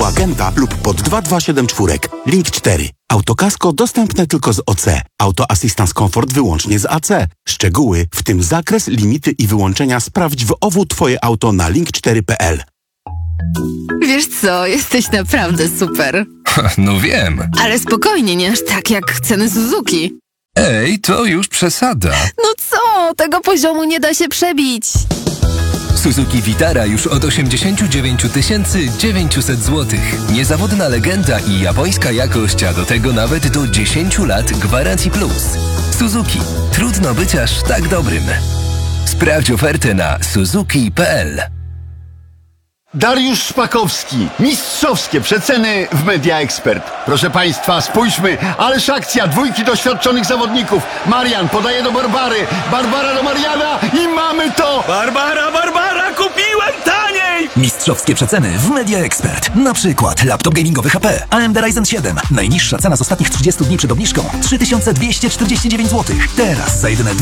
Agenta lub pod 2274. Link 4. Autokasko dostępne tylko z OC. Auto Assistance Comfort wyłącznie z AC. Szczegóły, w tym zakres, limity i wyłączenia sprawdź w OWU Twoje auto na link4.pl. Wiesz co, jesteś naprawdę super. No wiem. Ale spokojnie, nie aż tak jak ceny Suzuki. Ej, to już przesada. No co, tego poziomu nie da się przebić. Suzuki Vitara już od 89 900 zł. Niezawodna legenda i japońska jakość, a do tego nawet do 10 lat gwarancji plus. Suzuki. Trudno być aż tak dobrym. Sprawdź ofertę na suzuki.pl. Dariusz Szpakowski. Mistrzowskie przeceny w Media Expert. Proszę Państwa, spójrzmy, ależ akcja, dwójki doświadczonych zawodników. Marian podaje do Barbary, Barbara do Mariana i mamy to! Barbara, kupiłem taniej! Mistrzowskie przeceny w Media Expert. Na przykład laptop gamingowy HP AMD Ryzen 7. Najniższa cena z ostatnich 30 dni przed obniżką 3249 zł. Teraz za jedyne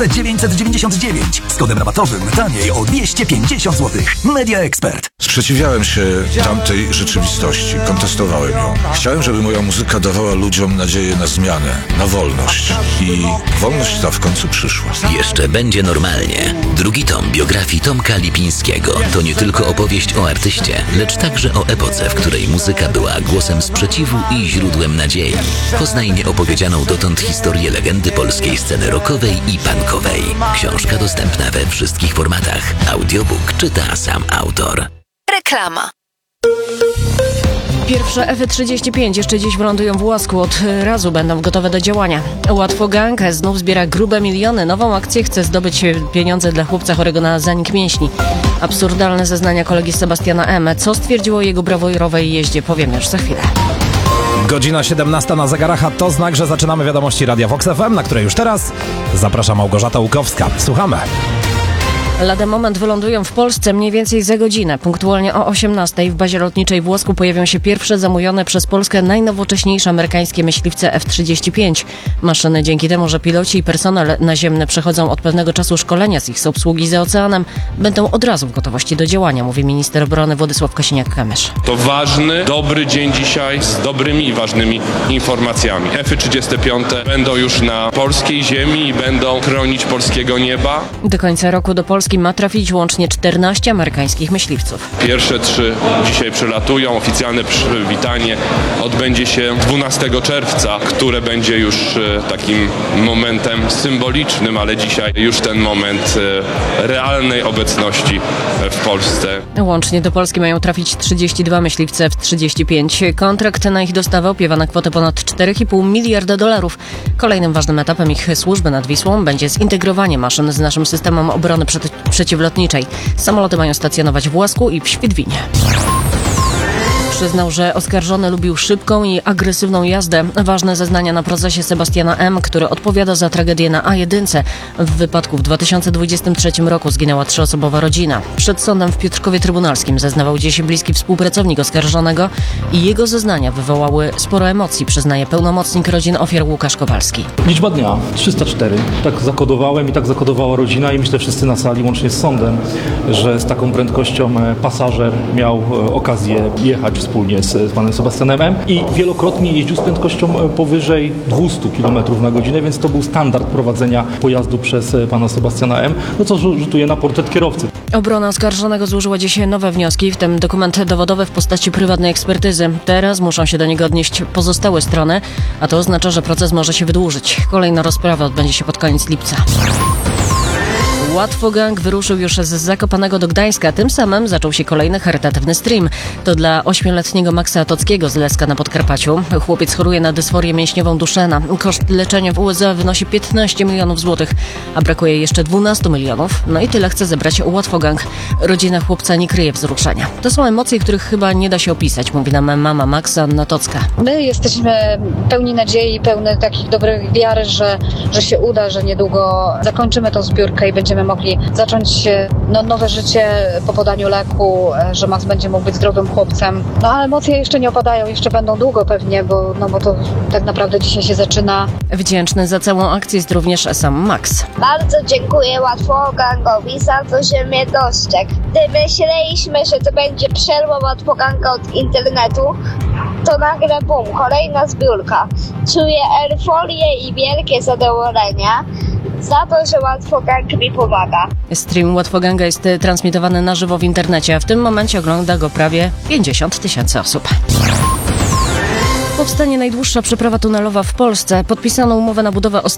2999. Z kodem rabatowym taniej o 250 zł. Media Expert. Sprzeciwiałem się tamtej rzeczywistości, kontestowałem ją. Chciałem, żeby moja muzyka dawała ludziom nadzieję na zmianę, na wolność. I wolność ta w końcu przyszła. Jeszcze będzie normalnie. Drugi tom biografii Tomka Lipińskiego to nie tylko opowieść o artyście, lecz także o epoce, w której muzyka była głosem sprzeciwu i źródłem nadziei. Poznaj nieopowiedzianą dotąd historię legendy polskiej sceny rockowej i punkowej. Książka dostępna we wszystkich formatach. Audiobook czyta sam autor. Reklama. Pierwsze F-35 jeszcze dziś wylądują w Łasku. Od razu będą gotowe do działania. Łatwo Gang znów zbiera grube miliony. Nową akcję chce zdobyć pieniądze dla chłopca chorego na zanik mięśni. Absurdalne zeznania kolegi Sebastiana M. Co stwierdziło o jego brawurowej jeździe, powiem już za chwilę. Godzina 17 na zegarach, a to znak, że zaczynamy wiadomości Radia Vox FM, na które już teraz zaprasza Małgorzata Łukowska. Słuchamy. Lada moment wylądują w Polsce mniej więcej za godzinę. Punktualnie o 18:00 w bazie lotniczej w Łosku pojawią się pierwsze zamówione przez Polskę najnowocześniejsze amerykańskie myśliwce F-35. Maszyny dzięki temu, że piloci i personel naziemny przechodzą od pewnego czasu szkolenia z ich obsługi za oceanem, będą od razu w gotowości do działania, mówi minister obrony Władysław Kosiniak-Kamysz. To ważny, dobry dzień dzisiaj z dobrymi i ważnymi informacjami. F-35 będą już na polskiej ziemi i będą chronić polskiego nieba. Do końca roku do Polski ma trafić łącznie 14 amerykańskich myśliwców. Pierwsze 3 dzisiaj przylatują. Oficjalne przywitanie odbędzie się 12 czerwca, które będzie już takim momentem symbolicznym, ale dzisiaj już ten moment realnej obecności w Polsce. Łącznie do Polski mają trafić 32 myśliwce F-35. Kontrakt na ich dostawę opiewa na kwotę ponad $4,5 miliarda. Kolejnym ważnym etapem ich służby nad Wisłą będzie zintegrowanie maszyn z naszym systemem obrony przeciwlotniczej. Samoloty mają stacjonować w Łasku i w Świdwinie. Przyznał, że oskarżony lubił szybką i agresywną jazdę. Ważne zeznania na procesie Sebastiana M., który odpowiada za tragedię na A1. W wypadku w 2023 roku zginęła 3-osobowa rodzina. Przed sądem w Piotrkowie Trybunalskim zeznawał dziś bliski współpracownik oskarżonego i jego zeznania wywołały sporo emocji, przyznaje pełnomocnik rodzin ofiar Łukasz Kowalski. Liczba dnia 304. Tak zakodowałem i tak zakodowała rodzina i myślę wszyscy na sali, łącznie z sądem, że z taką prędkością pasażer miał okazję jechać wspólnie z panem Sebastianem M. i wielokrotnie jeździł z prędkością powyżej 200 km na godzinę, więc to był standard prowadzenia pojazdu przez pana Sebastiana M., no co rzutuje na portret kierowcy. Obrona oskarżonego złożyła dzisiaj nowe wnioski, w tym dokument dowodowy w postaci prywatnej ekspertyzy. Teraz muszą się do niego odnieść pozostałe strony, a to oznacza, że proces może się wydłużyć. Kolejna rozprawa odbędzie się pod koniec lipca. Łatwo Gang wyruszył już z Zakopanego do Gdańska. Tym samym zaczął się kolejny charytatywny stream. To dla 8-letniego Maxa Tockiego z Leska na Podkarpaciu. Chłopiec choruje na dysforię mięśniową Duszena. Koszt leczenia w USA wynosi 15 milionów złotych, a brakuje jeszcze 12 milionów. No i tyle chce zebrać Łatwo Gang. Rodzina chłopca nie kryje wzruszenia. To są emocje, których chyba nie da się opisać, mówi nam mama Maxa, Anna Tocka. My jesteśmy pełni nadziei, pełne takich dobrych wiary, że się uda, że niedługo zakończymy tą zbiórkę i będziemy będziemy mogli zacząć nowe życie po podaniu leku, że Max będzie mógł być zdrowym chłopcem. No ale emocje jeszcze nie opadają, jeszcze będą długo pewnie, bo to tak naprawdę dzisiaj się zaczyna. Wdzięczny za całą akcję jest również sam Max. Bardzo dziękuję Łatwogangowi za to, że mnie dostrzegł. Gdy myśleliśmy, że to będzie przerwa Łatwoganga od internetu, to nagle bum, kolejna zbiórka. Czuję euforię i wielkie zadowolenie za to, że Łatwogang mi pomaga. Stream Łatwoganga jest transmitowany na żywo w internecie, a w tym momencie ogląda go prawie 50 000 osób. Powstanie najdłuższa przeprawa tunelowa w Polsce. Podpisano umowę na budowę